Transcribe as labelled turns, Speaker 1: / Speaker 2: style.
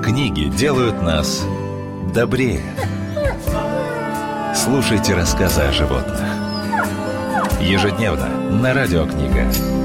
Speaker 1: Книги делают нас добрее. Слушайте рассказы о животных ежедневно на Радиокнига.